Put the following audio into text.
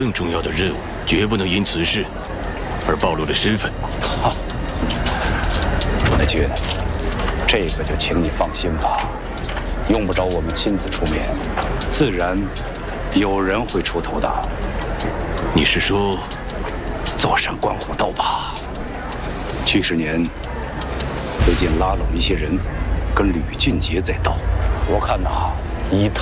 更重要的任务，绝不能因此事而暴露了身份。 好，朱内俊，这个就请你放心吧，用不着我们亲自出面，自然有人会出头的。 你是说， 坐上观虎斗吧？去世年，推荐拉拢一些人，跟吕俊杰再斗。我看呐，以他。